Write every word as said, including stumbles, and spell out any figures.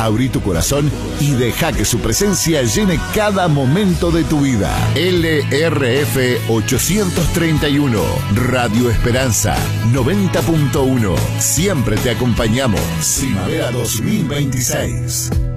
Abrí tu corazón y deja que su presencia llene cada momento de tu vida. L R F ochocientos treinta y uno, Radio Esperanza noventa punto uno. Siempre te acompañamos. Primavera dos mil veintiséis.